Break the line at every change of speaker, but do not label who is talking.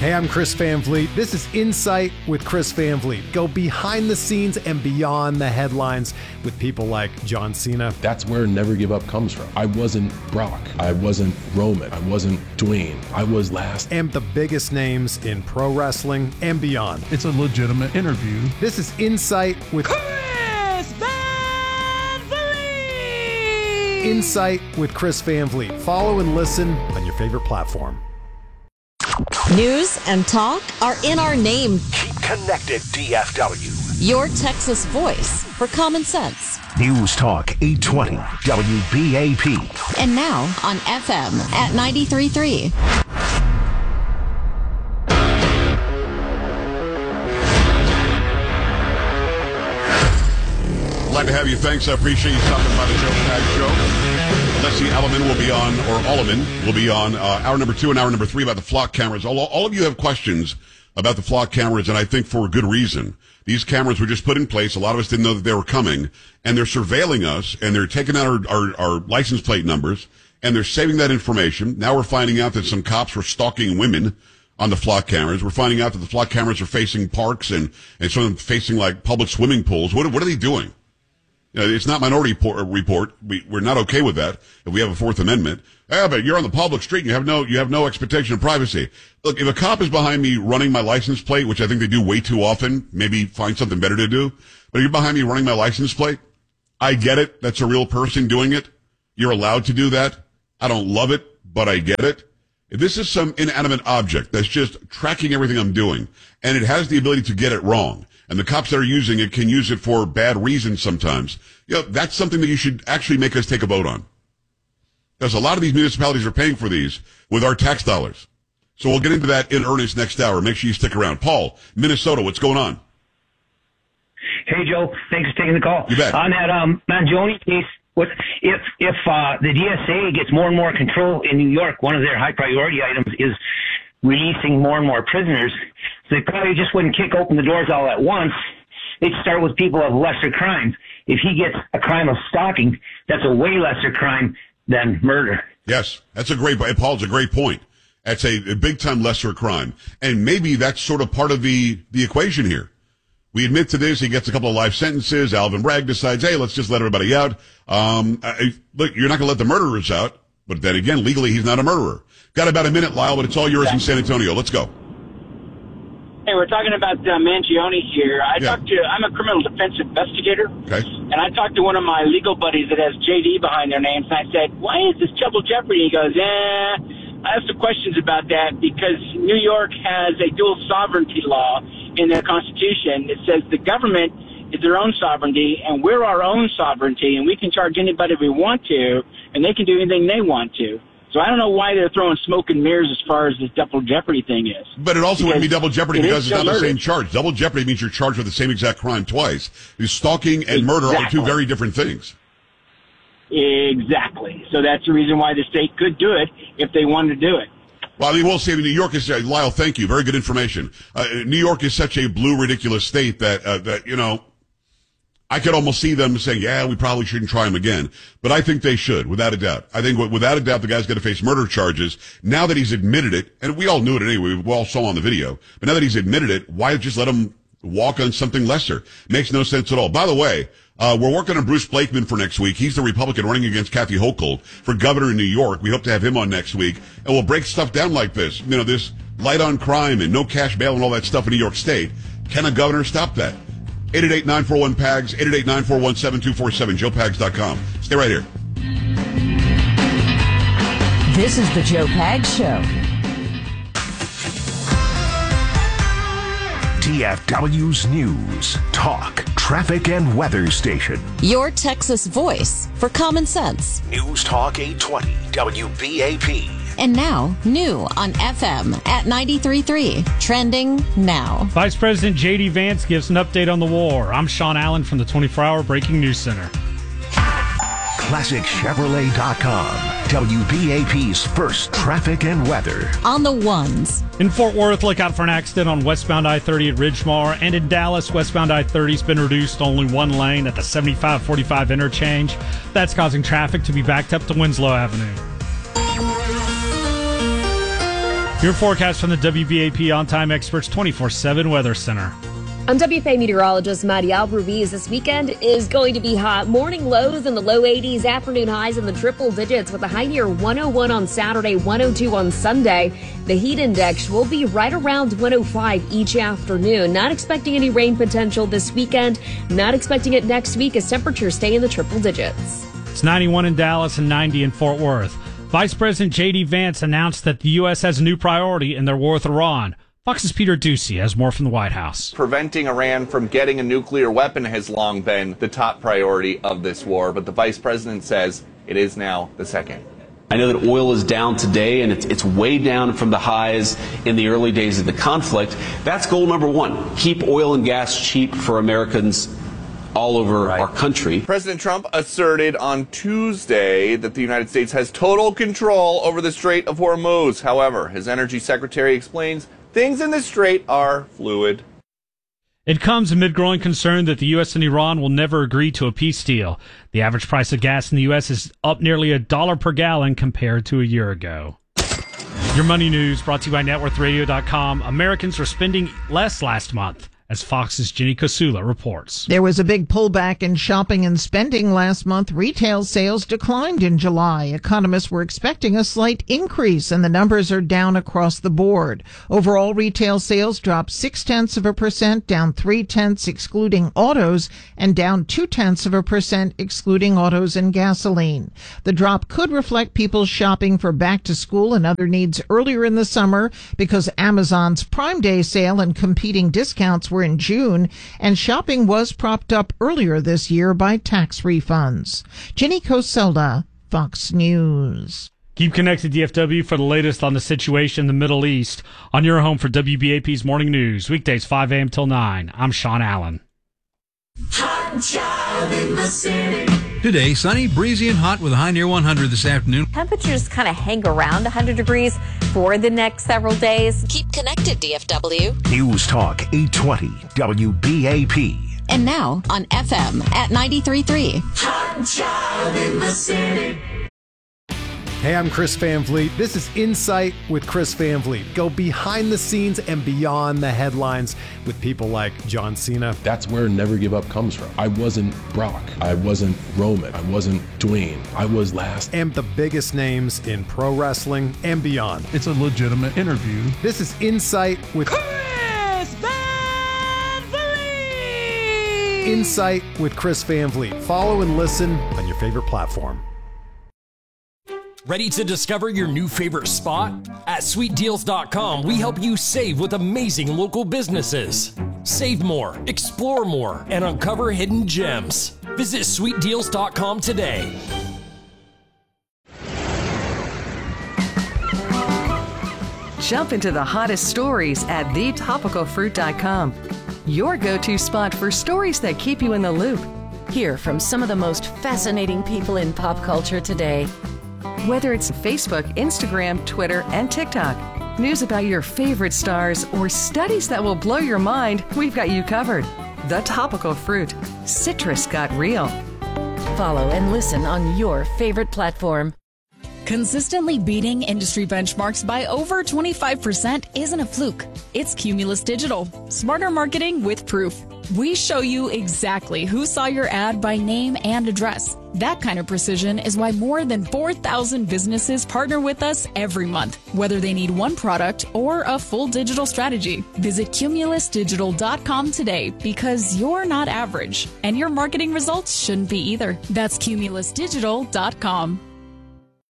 Hey, I'm Chris Van Vliet. This is Insight with Chris Van Vliet. Go behind the scenes and beyond the headlines with people like John Cena.
That's where Never Give Up comes from. I wasn't Brock. I wasn't Roman. I wasn't Dwayne. I was last.
And the biggest names in pro wrestling and beyond.
It's a legitimate interview.
This is Insight with
Chris Van Vliet.
Insight with Chris Van Vliet. Follow and listen on your favorite platform.
News and talk are in our name.
Keep connected, DFW.
Your Texas voice for common sense.
News Talk 820 WBAP.
And now on FM at 93.3.
Glad to have you. Thanks. I appreciate you stopping by the Joe Pags Show. Leslie Alleman will be on, or Alleman will be on hour number 2 and hour number 3 about the flock cameras. All of you have questions about the flock cameras, and I think for a good reason. These cameras were just put in place. A lot of us didn't know that they were coming, and they're surveilling us, and they're taking out our license plate numbers, and they're saving that information. Now we're finding out that some cops were stalking women on the flock cameras. We're finding out that the flock cameras are facing parks and some of them facing like public swimming pools. What are they doing? You know, it's not Minority Report. We're not okay with that. If we have a Fourth Amendment, but you're on the public street and you have no expectation of privacy. Look, if a cop is behind me running my license plate, which I think they do way too often, maybe find something better to do. But if you're behind me running my license plate, I get it. That's a real person doing it. You're allowed to do that. I don't love it, but I get it. If this is some inanimate object that's just tracking everything I'm doing, and it has the ability to get it wrong, and the cops that are using it can use it for bad reasons sometimes, that's something that you should actually make us take a vote on. Because a lot of these municipalities are paying for these with our tax dollars. So we'll get into that in earnest next hour. Make sure you stick around. Paul, Minnesota, what's going on?
Hey, Joe. Thanks for taking the call.
You bet.
On that Mangione case, if the DSA gets more and more control in New York, one of their high priority items is releasing more and more prisoners. So they probably just wouldn't kick open the doors all at once. They'd start with people of lesser crimes. If he gets a crime of stalking, that's a way lesser crime than murder.
Yes, that's Paul's a great point. That's a big-time lesser crime. And maybe that's sort of part of the equation here. We admit to this. He gets a couple of life sentences. Alvin Bragg decides, hey, let's just let everybody out. Look, you're not going to let the murderers out. But then again, legally, he's not a murderer. Got about a minute, Lyle, but it's all yours in San Antonio. Let's go.
Hey, we're talking about Mangione here. I'm a criminal defense investigator.
Okay.
And I talked to one of my legal buddies that has JD behind their names, and I said, why is this double jeopardy? He goes, I have some questions about that because New York has a dual sovereignty law in their constitution that says the government is their own sovereignty and we're our own sovereignty, and we can charge anybody we want to, and they can do anything they want to. So I don't know why they're throwing smoke and mirrors as far as this double jeopardy thing is.
But it also wouldn't be double jeopardy because it's not the same
charge.
charge. Double jeopardy means you're charged with the same exact crime twice. Stalking and murder are two very different things.
Exactly. So that's the reason why the state could do it if they wanted to do it.
Well, I mean, we'll see. New York is, Lyle, thank you. Very good information. New York is such a blue, ridiculous state that I could almost see them saying, yeah, we probably shouldn't try him again. But I think they should, without a doubt. I think without a doubt the guy's going to face murder charges. Now that he's admitted it, and we all knew it anyway, we all saw on the video, but now that he's admitted it, why just let him walk on something lesser? Makes no sense at all. By the way, we're working on Bruce Blakeman for next week. He's the Republican running against Kathy Hochul for governor in New York. We hope to have him on next week, and we'll break stuff down like this. This light on crime and no cash bail and all that stuff in New York State. Can a governor stop that? 888-941-PAGS, 888-941-7247, joepags.com. Stay right here.
This is the Joe Pags Show.
DFW's News, Talk, Traffic, and Weather Station.
Your Texas voice for common sense.
News Talk 820 WBAP.
And now, new on FM at 93.3. Trending now.
Vice President J.D. Vance gives an update on the war. I'm Sean Allen from the 24-Hour Breaking News Center.
ClassicChevrolet.com. WBAP's first traffic and weather.
On the ones.
In Fort Worth, look out for an accident on westbound I-30 at Ridgemar. And in Dallas, westbound I-30 has been reduced to only one lane at the 75-45 interchange. That's causing traffic to be backed up to Winslow Avenue. Your forecast from the WBAP On-Time Experts 24/7 Weather Center.
I'm WFA meteorologist Maddie Alruiz. This weekend is going to be hot. Morning lows in the low 80s, afternoon highs in the triple digits with a high near 101 on Saturday, 102 on Sunday. The heat index will be right around 105 each afternoon. Not expecting any rain potential this weekend. Not expecting it next week as temperatures stay in the triple digits.
It's 91 in Dallas and 90 in Fort Worth. Vice President J.D. Vance announced that the U.S. has a new priority in their war with Iran. Fox's Peter Ducey has more from the White House.
Preventing Iran from getting a nuclear weapon has long been the top priority of this war, but the vice president says it is now the second.
I know that oil is down today, and it's way down from the highs in the early days of the conflict. That's goal number one. Keep oil and gas cheap for Americans all over our country.
President Trump asserted on Tuesday that the United States has total control over the Strait of Hormuz. However, his energy secretary explains things in the strait are fluid.
It comes amid growing concern that the U.S. and Iran will never agree to a peace deal. The average price of gas in the U.S. is up nearly $1 per gallon compared to a year ago. Your money news brought to you by NetWorthRadio.com. Americans were spending less last month, as Fox's Jenny Kosula reports.
There was a big pullback in shopping and spending last month. Retail sales declined in July. Economists were expecting a slight increase, and the numbers are down across the board. Overall, retail sales dropped 0.6%, down 0.3 excluding autos, and down 0.2% excluding autos and gasoline. The drop could reflect people shopping for back to school and other needs earlier in the summer because Amazon's Prime Day sale and competing discounts were in June, and shopping was propped up earlier this year by tax refunds. Jenny Coselda, Fox News.
Keep connected, DFW, for the latest on the situation in the Middle East on your home for WBAP's Morning News, weekdays 5 a.m. till 9. I'm Sean Allen.
Hot job in the city. Today, sunny, breezy, and hot with a high near 100 this afternoon.
Temperatures kind of hang around 100 degrees for the next several days.
Keep connected, DFW.
News Talk 820 WBAP.
And now on FM at 93.3.
Hot job in the city.
Hey, I'm Chris Van Vliet. This is Insight with Chris Van Vliet. Go behind the scenes and beyond the headlines with people like John Cena.
That's where Never Give Up comes from. I wasn't Brock. I wasn't Roman. I wasn't Dwayne. I was last.
And the biggest names in pro wrestling and beyond.
It's a legitimate interview.
This is Insight with
Chris Van Vliet.
Insight with Chris Van Vliet. Follow and listen on your favorite platform.
Ready to discover your new favorite spot? At SweetDeals.com, we help you save with amazing local businesses. Save more, explore more, and uncover hidden gems. Visit SweetDeals.com today.
Jump into the hottest stories at TheTopicalFruit.com. Your go-to spot for stories that keep you in the loop.
Hear from some of the most fascinating people in pop culture today.
Whether it's Facebook, Instagram, Twitter, and TikTok, news about your favorite stars, or studies that will blow your mind, we've got you covered. The Topical Fruit. Citrus got real.
Follow and listen on your favorite platform.
Consistently beating industry benchmarks by over 25% isn't a fluke. It's Cumulus Digital. Smarter marketing with proof. We show you exactly who saw your ad by name and address. That kind of precision is why more than 4,000 businesses partner with us every month, whether they need one product or a full digital strategy. Visit CumulusDigital.com today because you're not average, and your marketing results shouldn't be either. That's CumulusDigital.com.